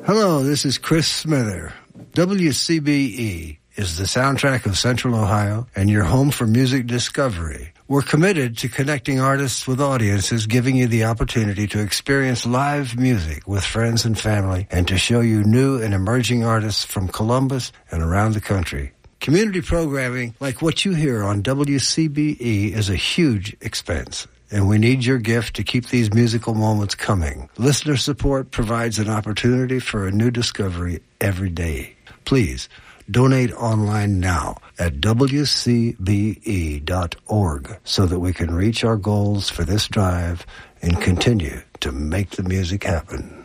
Hello, this is Chris Smither. WCBE is the soundtrack of Central Ohio and your home for music discovery. We're committed to connecting artists with audiences, giving you the opportunity to experience live music with friends and family, and to show you new and emerging artists from Columbus and around the country. Community programming like what you hear on WCBE is a huge expense, and we need your gift to keep these musical moments coming. Listener support provides an opportunity for a new discovery every day. Please donate online now at WCBE.org so that we can reach our goals for this drive and continue to make the music happen.